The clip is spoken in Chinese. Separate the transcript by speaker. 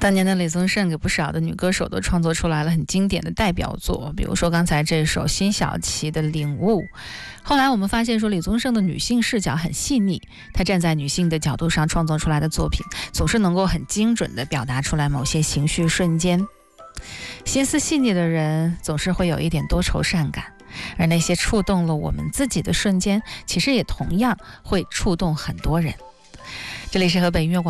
Speaker 1: 当年的李宗盛给不少的女歌手都创作出来了很经典的代表作，比如说刚才这首辛晓琪的《领悟》。后来我们发现说，李宗盛的女性视角很细腻，他站在女性的角度上创作出来的作品，总是能够很精准地表达出来某些情绪瞬间。心思细腻的人总是会有一点多愁善感，而那些触动了我们自己的瞬间，其实也同样会触动很多人。这里是河北音乐广